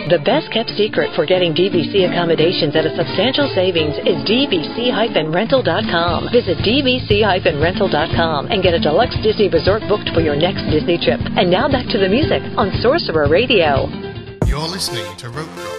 The best-kept secret for getting DVC accommodations at a substantial savings is dvc-rental.com. Visit dvc-rental.com and get a deluxe Disney resort booked for your next Disney trip. And now back to the music on Sorcerer Radio. You're listening to Rope Drop